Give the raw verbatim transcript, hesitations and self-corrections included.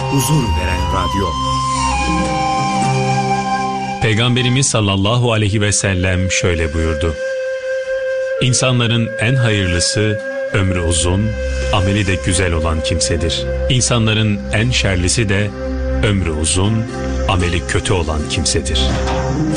huzur veren radyo. Peygamberimiz sallallahu aleyhi ve sellem şöyle buyurdu: İnsanların en hayırlısı, ömrü uzun, ameli de güzel olan kimsedir. İnsanların en şerlisi de ömrü uzun, ameli kötü olan kimsedir.